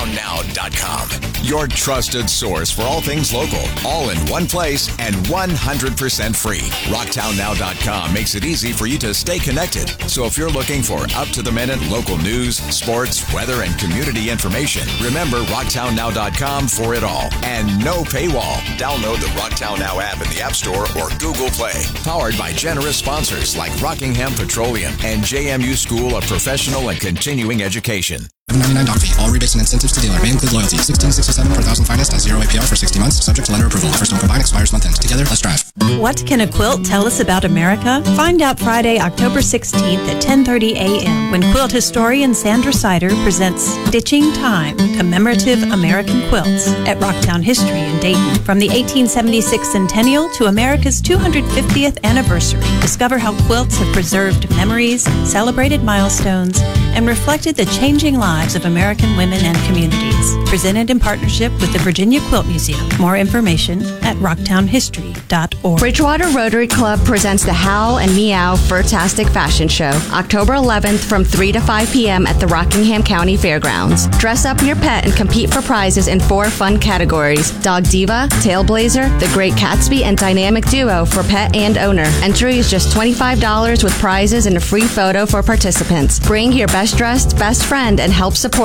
rocktownnow.com. Your trusted source for all things local, all in one place and 100% free. rocktownnow.com makes it easy for you to stay connected. So if you're looking for up-to-the-minute local news, sports, weather, and community information, remember rocktownnow.com for it all. And no paywall. Download the Rocktown Now app in the App Store or Google Play. Powered by generous sponsors like Rockingham Petroleum and JMU School of Professional and Continuing Education. $7.99 doc fee. All rebates and incentives to dealer may include loyalty. 1667 per thousand finest at 0 APR for 60 months, subject to lender approval. Offers don't combine, expires month end. Together, let's drive. What can a quilt tell us about America? Find out Friday, October 16th at 10:30 a.m. when quilt historian Sandra Sider presents Stitching Time, Commemorative American Quilts at Rocktown History in Dayton. From the 1876 centennial to America's 250th anniversary, discover how quilts have preserved memories, celebrated milestones, and reflected the changing lives of American women and communities. Presented in partnership with the Virginia Quilt Museum. More information at rocktownhistory.org. Bridgewater Rotary Club presents the Howl and Meow Furtastic Fashion Show, October 11th from 3 to 5 p.m. at the Rockingham County Fairgrounds. Dress up your pet and compete for prizes in 4 fun categories: Dog Diva, Tailblazer, The Great Gatsby, and Dynamic Duo for pet and owner. Entry is just $25 with prizes and a free photo for participants. Bring your best dressed best friend and help support